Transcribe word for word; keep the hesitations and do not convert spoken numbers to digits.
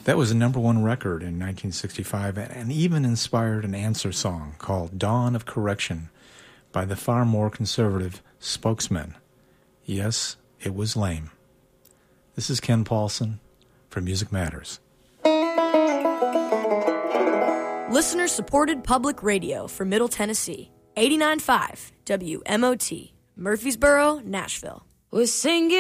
That was a number one record in nineteen sixty-five and even inspired an answer song called Dawn of Correction by the far more conservative Spokesmen. Yes, it was lame. This is Ken Paulson for Music Matters. Listener-supported public radio for Middle Tennessee. eighty-nine point five W M O T, Murfreesboro, Nashville. We're singing